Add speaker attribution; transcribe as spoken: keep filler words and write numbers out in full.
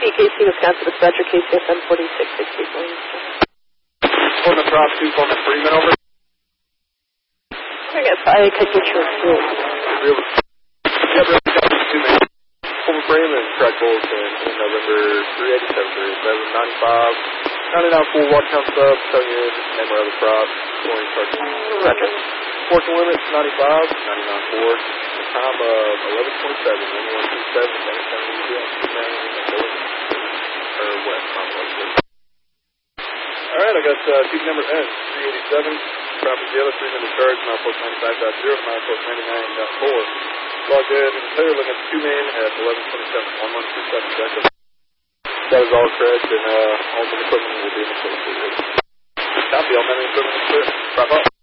Speaker 1: B K C, Wisconsin dispatcher, K C S M forty-six sixty-four.
Speaker 2: On the prop, two, Foreman Freeman, over.
Speaker 1: I guess I could get your fuel.
Speaker 2: Really? Yeah, really got two men. Foreman Freeman, Craig Bolton, in November three eighty-seven, thirty-seven, ninety-five, ninety-nine, full water count sub, telling you name or other prop, twenty parking.
Speaker 1: Roger.
Speaker 2: Portion limits, ninety-five, ninety-nine, four. Time of eleven twenty-seven, one twenty-seven, seventy-seven, two main, or west, Alright, I got uh, tube number S, three eighty-seven, traffic the other three number charge, milepost ninety-five point zero, milepost ninety-nine point four. Logged in, clear limit two main at eleven twenty-seven, one one two seven seconds. That is all correct, and uh, all the equipment will be in the place. Copy, all main equipment is clear. Wrap up.